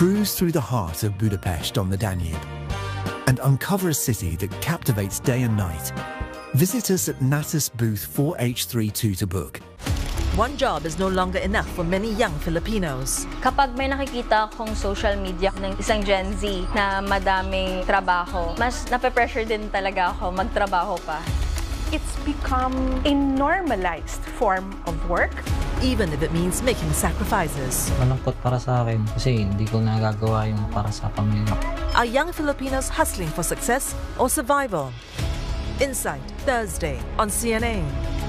Cruise through the heart of Budapest on the Danube and uncover a city that captivates day and night. Visit us at Natus booth 4H32 to book. One job is no longer enough for many young Filipinos. Kapag may nakikita akong social media ng isang Gen Z na madaming trabaho, mas nape-pressure din talaga ako magtrabaho pa. It's become a normalized form of work. Even if it means making sacrifices. Malungkot para sa akin kasi hindi ko nagagawa yung para sa pamilya. Are young Filipinos hustling for success or survival? Insight, Thursday on CNN.